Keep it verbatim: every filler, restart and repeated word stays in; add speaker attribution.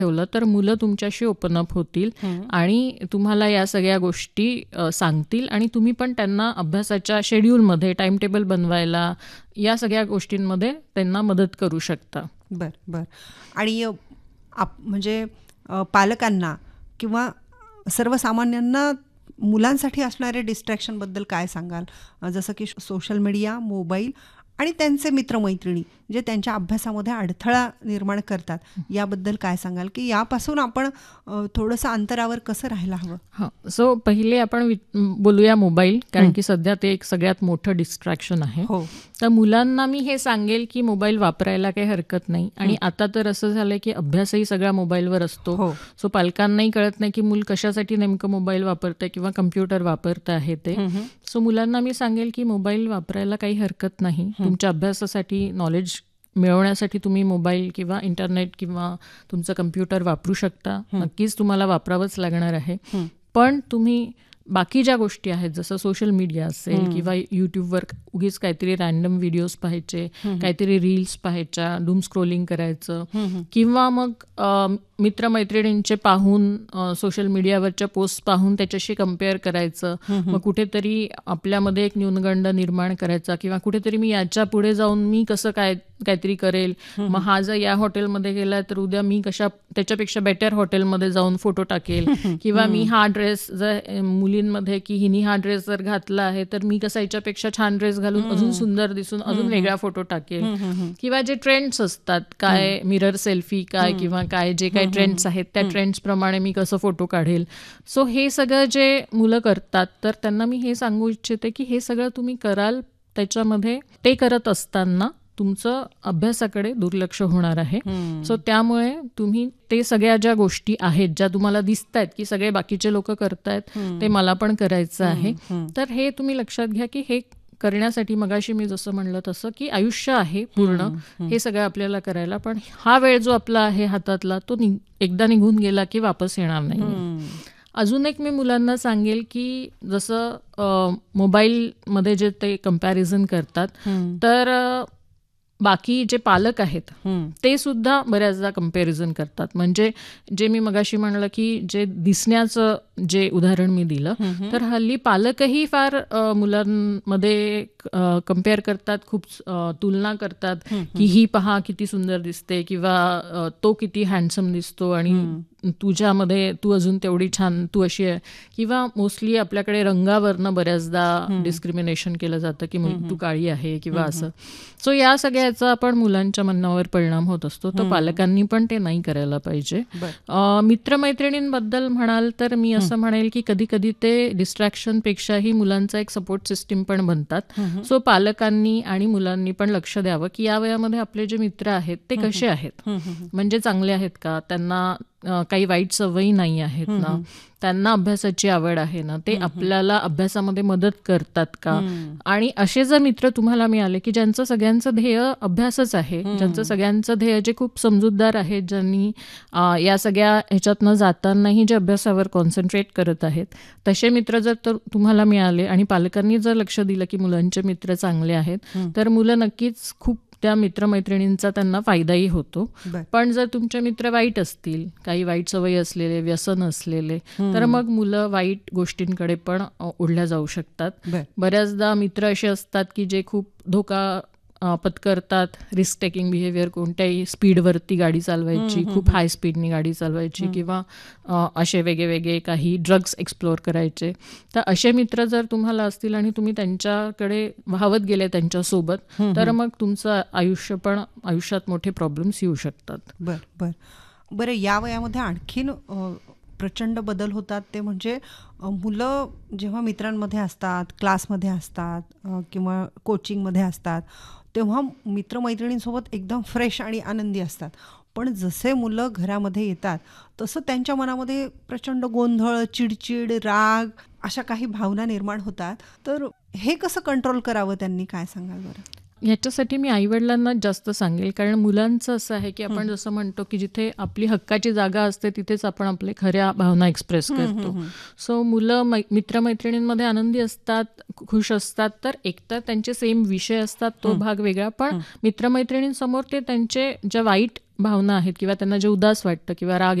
Speaker 1: ठेवलं तर मुलं तुमच्याशी ओपन अप होतील
Speaker 2: हं.
Speaker 1: आणि तुम्हाला या सगळ्या गोष्टी अ, सांगतील आणि तुम्ही पण त्यांना अभ्यासाच्या शेड्यूलमध्ये टाइम टेबल बनवायला या सगळ्या गोष्टींमध्ये त्यांना मदत करू शकता.
Speaker 2: बर बर आणि अ, आप म्हणजे अ, पालकांना किंवा सर्वसामान्यांना मुलांसाठी असणाऱ्या डिस्ट्रॅक्शनबद्दल काय सांगाल? अ, जसं की सोशल मीडिया, मोबाईल आणि त्यांचे मित्रमैत्रिणी जे त्यांच्या अभ्यासामध्ये अडथळा निर्माण करतात, याबद्दल काय सांगाल? की यापासून आपण अ, थोडंसं अंतरावर कसं राहायला हवं?
Speaker 1: हां, सो पहिले आपण वि बोलूया मोबाईल, कारण
Speaker 2: हं.
Speaker 1: की सध्या ते एक सगळ्यात मोठं डिस्ट्रॅक्शन आहे.
Speaker 2: हो.
Speaker 1: तर मुलांना मी हे सांगेल की मोबाईल वापरायला काही हरकत नाही आणि आता तर असं झालंय की अभ्यासही सगळा मोबाईलवर असतो.
Speaker 2: हो.
Speaker 1: सो पालकांनाही कळत नाही की मूल कशासाठी नेमकं मोबाईल वापरतंय किंवा कम्प्युटर वापरत आहे ते.
Speaker 2: हं, हं.
Speaker 1: सो मुलांना मी सांगेल की मोबाईल वापरायला काही हरकत नाही. तुमच्या अभ्यासासाठी, नॉलेज मिळवण्यासाठी तुम्ही मोबाईल किंवा इंटरनेट किंवा तुमचं कम्प्युटर वापरू शकता. नक्कीच तुम्हाला वापरावंच लागणार आहे.
Speaker 2: हं.
Speaker 1: पण तुम्ही बाकी ज्या गोष्टी आहेत जसं सोशल मीडिया असेल
Speaker 2: हं.
Speaker 1: किंवा यूट्यूबवर उगीच काहीतरी रॅन्डम व्हिडिओज पाहायचे, काहीतरी रील्स पाहायच्या, डूम स्क्रोलिंग करायचं
Speaker 2: हं, हं.
Speaker 1: किंवा मग अ, मित्रमैत्रिणींचे पाहून अ, सोशल मीडियावरच्या पोस्ट पाहून त्याच्याशी कम्पेअर करायचं. मग कुठेतरी आपल्यामध्ये एक न्यूनगंड निर्माण करायचा किंवा कुठेतरी मी याच्या पुढे जाऊन मी कसं काय काहीतरी करेल, मग हा जर या हॉटेलमध्ये गेला तर उद्या मी कशा त्याच्यापेक्षा बेटर हॉटेलमध्ये जाऊन फोटो टाकेल किंवा मी हा ड्रेस जर अ, मुलींमध्ये की हिनी हा ड्रेस जर घातला आहे तर मी कसा याच्यापेक्षा छान ड्रेस घालून अजून सुंदर दिसून अजून वेगळा फोटो टाकेल किंवा जे ट्रेंड्स असतात काय मिरर सेल्फी काय किंवा काय जे काही ट्रेंड्स आहेत त्या ट्रेंड्स प्रमाणे मी कसं फोटो काढेल. सो हे सगळं जे मुलं करतात तर त्यांना मी हे सांगू इच्छिते की हे सगळं तुम्ही कराल, त्याच्यामध्ये ते करत असताना तुमचं अभ्यासाकडे दुर्लक्ष होणार आहे. सो त्यामुळे तुम्ही ते सगळ्या ज्या गोष्टी आहेत ज्या तुम्हाला दिसत आहेत की सगळे बाकीचे लोक करतायत ते मला पण करायचं आहे, तर हे तुम्ही लक्षात घ्या की हे करण्यासाठी मगाशी मी जसं म्हणलं तसं की आयुष्य आहे पूर्ण, हे सगळं आपल्याला करायला, पण हा वेळ जो आपला आहे हातातला तो नि एकदा निघून गेला की वापस येणार नाही. अजून एक मी मुलांना सांगेल की जसं अ, मोबाईलमध्ये जे ते कम्पॅरिझन करतात तर अ, बाकी जे पालक आहेत ते सुद्धा बऱ्याचदा कम्पॅरिझन करतात. म्हणजे जे मी मगाशी म्हणलं की जे दिसण्याचं जे उदाहरण मी दिलं, तर हल्ली पालकही फार अ, मुलांमध्ये कम्पेअर करतात, खूप अ, तुलना करतात की ही पहा किती सुंदर दिसते किंवा अ, तो किती हँडसम दिसतो आणि तुझ्यामध्ये तू अजून तेवढी छान, तू अशी आहे. किंवा मोस्टली आपल्याकडे रंगावरनं बऱ्याचदा डिस्क्रिमिनेशन केलं जातं की मुल- तू काळी आहे किंवा असं. सो या सगळ्याचा आपण मुलांच्या मनावर परिणाम होत असतो, तर पालकांनी पण ते नाही करायला पाहिजे. अ, मित्रमैत्रिणींबद्दल म्हणाल तर मी असं म्हणेल की कधी कधी ते डिस्ट्रॅक्शनपेक्षाही मुलांचा एक सपोर्ट सिस्टीम पण बनतात. सो पालकांनी आणि मुलांनी पण लक्ष द्यावं की या वयामध्ये आपले जे मित्र आहेत ते कसे आहेत, म्हणजे चांगले आहेत का, त्यांना अ, काही वाईट सवयी नाही आहेत ना, त्यांना अभ्यासाची आवड आहे ना, ते आपल्याला अभ्यासामध्ये मदत करतात का. आणि असे जर मित्र तुम्हाला मिळाले की ज्यांचं सगळ्यांचं ध्येय अभ्यासच आहे, ज्यांचं सगळ्यांचं ध्येय जे खूप समजूतदार आहेत, ज्यांनी अ, या सगळ्या ह्याच्यात न जातानाही जे अभ्यासावर कॉन्सन्ट्रेट करत आहेत, तसे मित्र जर तर तुम्हाला मिळाले आणि पालकांनी जर लक्ष दिलं की मुलांचे मित्र चांगले आहेत, तर मुलं नक्कीच खूप त्या मित्रमैत्रिणींचा त्यांना फायदाही होतो. पण जर तुमचे मित्र वाईट असतील, काही वाईट सवयी असलेले, व्यसन असलेले, तर मग मुलं वाईट गोष्टींकडे पण अ, ओढल्या जाऊ शकतात. बऱ्याचदा मित्र असे असतात की जे खूप धोका अ, पत्करतात, रिस्क टेकिंग बिहेवियर, कोणत्याही स्पीडवरती गाडी चालवायची, खूप हाय स्पीडनी गाडी चालवायची किंवा अ, असे वेगळे वेगळे काही ड्रग्स एक्सप्लोअर करायचे. तर असे मित्र जर तुम्हाला असतील आणि तुम्ही त्यांच्याकडे वाहवत गेले त्यांच्यासोबत, तर मग तुमचं आयुष्य पण आयुष्यात मोठे प्रॉब्लेम्स येऊ शकतात.
Speaker 2: बर बर बरं या वयामध्ये आणखीन अ, प्रचंड बदल होतात, ते म्हणजे अ, मुलं जेव्हा मित्रांमध्ये असतात, क्लासमध्ये असतात अ, किंवा कोचिंगमध्ये असतात, तेव्हा मित्रमैत्रिणींसोबत एकदम फ्रेश आणि आनंदी असतात. पण जसे मुलं घरामध्ये येतात तसं त्यांच्या मनामध्ये प्रचंड गोंधळ, चिडचिड, राग अशा काही भावना निर्माण होतात. तर हे कसं कंट्रोल करावं त्यांनी, काय सांगाल बरं?
Speaker 1: ह्याच्यासाठी मी आईवडिलांना जास्त सांगेल, कारण मुलांचं असं आहे की आपण जसं म्हणतो की जिथे आपली हक्काची जागा असते तिथेच आपण आपले खऱ्या भावना एक्सप्रेस करतो. सो मुलं मै मित्रमैत्रिणींमध्ये आनंदी असतात, खुश असतात, तर एकतर त्यांचे सेम विषय असतात, तो भाग वेगळा. पण मित्रमैत्रिणींसमोर ते त्यांचे ज्या वाईट भावना आहेत किंवा त्यांना जे उदास वाटतं किंवा राग